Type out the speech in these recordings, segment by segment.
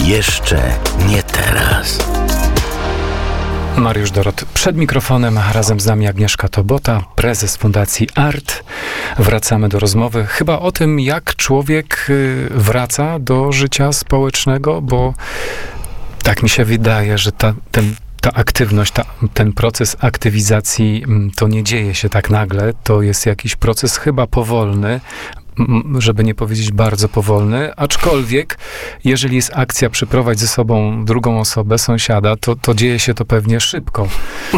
Jeszcze nie teraz. Mariusz Dorot przed mikrofonem, razem z nami Agnieszka Tobota, prezes Fundacji ART. Wracamy do rozmowy chyba o tym, jak człowiek wraca do życia społecznego, bo tak mi się wydaje, że ta aktywność, ten proces aktywizacji to nie dzieje się tak nagle, to jest jakiś proces chyba powolny, żeby nie powiedzieć bardzo powolny, aczkolwiek jeżeli jest akcja przyprowadź ze sobą drugą osobę, sąsiada, to dzieje się to pewnie szybko.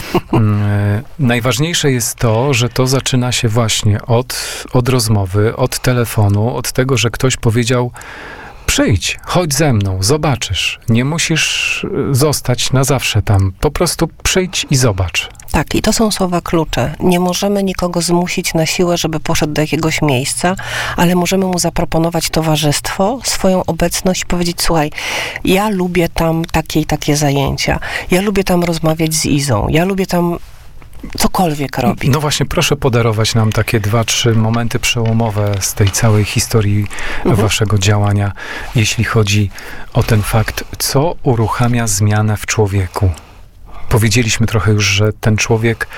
Najważniejsze jest to, że to zaczyna się właśnie od rozmowy, od telefonu, od tego, że ktoś powiedział: przyjdź, chodź ze mną, zobaczysz. Nie musisz zostać na zawsze tam. Po prostu przyjdź i zobacz. Tak, i to są słowa klucze. Nie możemy nikogo zmusić na siłę, żeby poszedł do jakiegoś miejsca, ale możemy mu zaproponować towarzystwo, swoją obecność i powiedzieć: słuchaj, ja lubię tam takie i takie zajęcia. Ja lubię tam rozmawiać z Izą. Ja lubię tam cokolwiek robić. No właśnie, proszę podarować nam takie 2-3 momenty przełomowe z tej całej historii waszego działania, jeśli chodzi o ten fakt, co uruchamia zmianę w człowieku. Powiedzieliśmy trochę już, że ten człowiek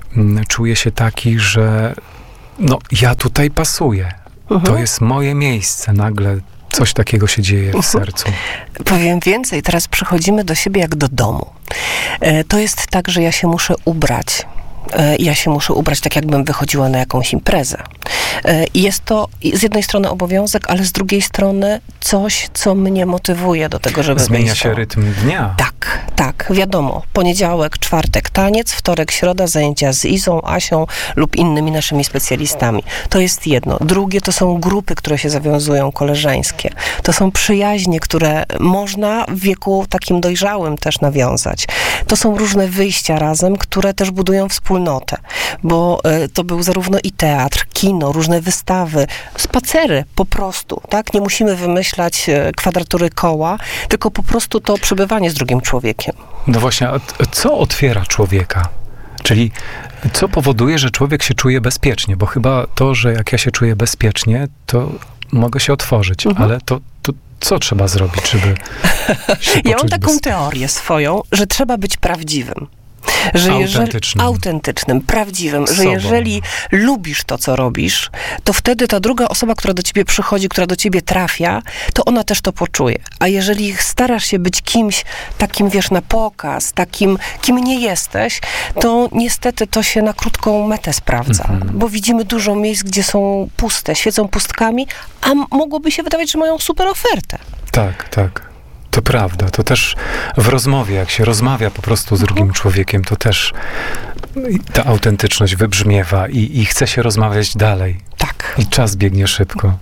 czuje się taki, że no, ja tutaj pasuję. To jest moje miejsce. Nagle coś takiego się dzieje w sercu. Powiem więcej, teraz przychodzimy do siebie jak do domu. To jest tak, że ja się muszę ubrać. Ja się muszę ubrać tak, jakbym wychodziła na jakąś imprezę. I jest to z jednej strony obowiązek, ale z drugiej strony coś, co mnie motywuje do tego, żeby zmienia się rytm dnia. Tak, wiadomo. Poniedziałek, czwartek taniec, wtorek, środa zajęcia z Izą, Asią lub innymi naszymi specjalistami. To jest jedno. Drugie to są grupy, które się zawiązują, koleżeńskie. To są przyjaźnie, które można w wieku takim dojrzałym też nawiązać. To są różne wyjścia razem, które też budują wspólnotę, bo to był zarówno i teatr, kino, różne wystawy, spacery po prostu, tak? Nie musimy wymyślać kwadratury koła, tylko po prostu to przebywanie z drugim człowiekiem. No właśnie, a co otwiera człowieka? Czyli co powoduje, że człowiek się czuje bezpiecznie? Bo chyba to, że jak ja się czuję bezpiecznie, to mogę się otworzyć, ale to co trzeba zrobić, żeby się Ja mam taką teorię swoją, że trzeba być prawdziwym. Że autentycznym, prawdziwym, że jeżeli lubisz to, co robisz, to wtedy ta druga osoba, która do ciebie przychodzi, która do ciebie trafia, to ona też to poczuje. A jeżeli starasz się być kimś takim, wiesz, na pokaz, takim, kim nie jesteś, to niestety to się na krótką metę sprawdza. Bo widzimy dużo miejsc, gdzie są puste, świecą pustkami, a mogłoby się wydawać, że mają super ofertę. Tak. To prawda, to też w rozmowie, jak się rozmawia po prostu z drugim człowiekiem, to też ta autentyczność wybrzmiewa i chce się rozmawiać dalej. Tak. I czas biegnie szybko.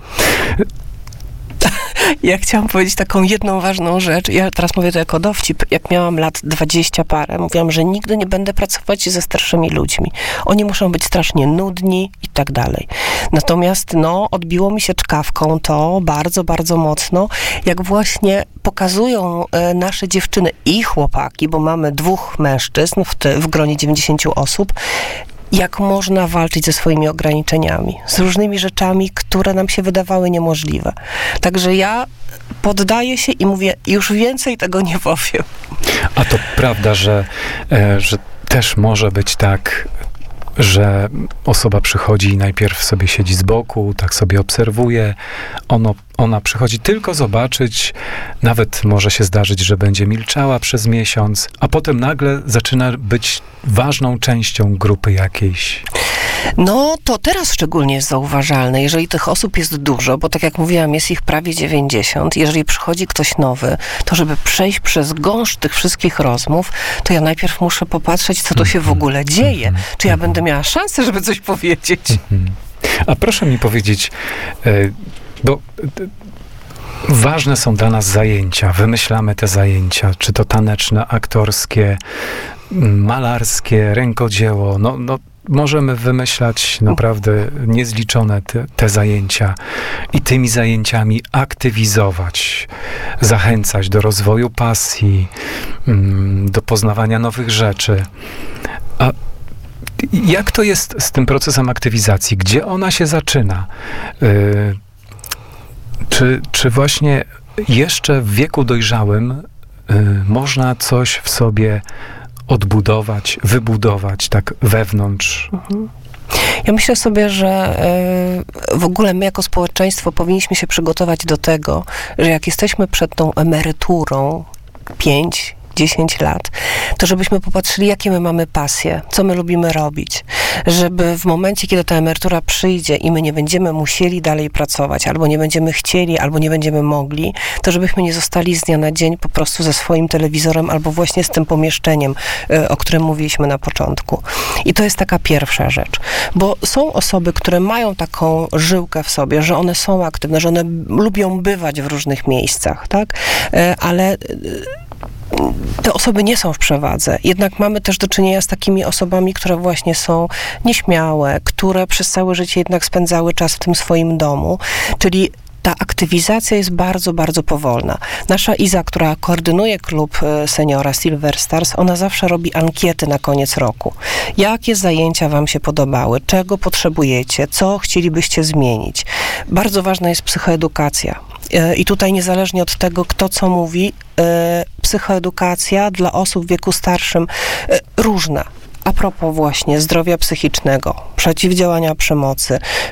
Ja chciałam powiedzieć taką jedną ważną rzecz. Ja teraz mówię to jako dowcip. Jak miałam lat 20 parę, mówiłam, że nigdy nie będę pracować ze starszymi ludźmi. Oni muszą być strasznie nudni i tak dalej. Natomiast odbiło mi się czkawką to bardzo, bardzo mocno, jak właśnie pokazują nasze dziewczyny i chłopaki, bo mamy 2 mężczyzn w gronie 90 osób, jak można walczyć ze swoimi ograniczeniami, z różnymi rzeczami, które nam się wydawały niemożliwe. Także ja poddaję się i mówię, już więcej tego nie powiem. A to prawda, że też może być tak, że osoba przychodzi i najpierw sobie siedzi z boku, tak sobie obserwuje, ona przychodzi tylko zobaczyć, nawet może się zdarzyć, że będzie milczała przez miesiąc, a potem nagle zaczyna być ważną częścią grupy jakiejś. No, to teraz szczególnie jest zauważalne, jeżeli tych osób jest dużo, bo tak jak mówiłam, jest ich prawie 90. Jeżeli przychodzi ktoś nowy, to żeby przejść przez gąszcz tych wszystkich rozmów, to ja najpierw muszę popatrzeć, co to się w ogóle dzieje. Czy ja będę miała szansę, żeby coś powiedzieć? A proszę mi powiedzieć, bo ważne są dla nas zajęcia. Wymyślamy te zajęcia, czy to taneczne, aktorskie, malarskie, rękodzieło. Możemy wymyślać naprawdę niezliczone te zajęcia i tymi zajęciami aktywizować, zachęcać do rozwoju pasji, do poznawania nowych rzeczy. A jak to jest z tym procesem aktywizacji? Gdzie ona się zaczyna? Czy właśnie jeszcze w wieku dojrzałym można coś w sobie odbudować, wybudować tak wewnątrz. Ja myślę sobie, że w ogóle my jako społeczeństwo powinniśmy się przygotować do tego, że jak jesteśmy przed tą emeryturą 5-10 lat, to żebyśmy popatrzyli, jakie my mamy pasje, co my lubimy robić. Żeby w momencie, kiedy ta emerytura przyjdzie i my nie będziemy musieli dalej pracować, albo nie będziemy chcieli, albo nie będziemy mogli, to żebyśmy nie zostali z dnia na dzień po prostu ze swoim telewizorem, albo właśnie z tym pomieszczeniem, o którym mówiliśmy na początku. I to jest taka pierwsza rzecz. Bo są osoby, które mają taką żyłkę w sobie, że one są aktywne, że one lubią bywać w różnych miejscach, tak? Ale te osoby nie są w przewadze. Jednak mamy też do czynienia z takimi osobami, które właśnie są nieśmiałe, które przez całe życie jednak spędzały czas w tym swoim domu. Czyli ta aktywizacja jest bardzo, bardzo powolna. Nasza Iza, która koordynuje klub seniora Silver Stars, ona zawsze robi ankiety na koniec roku. Jakie zajęcia wam się podobały? Czego potrzebujecie? Co chcielibyście zmienić? Bardzo ważna jest psychoedukacja. I tutaj niezależnie od tego, kto co mówi, psychoedukacja dla osób w wieku starszym różna. A propos właśnie zdrowia psychicznego, przeciwdziałania przemocy,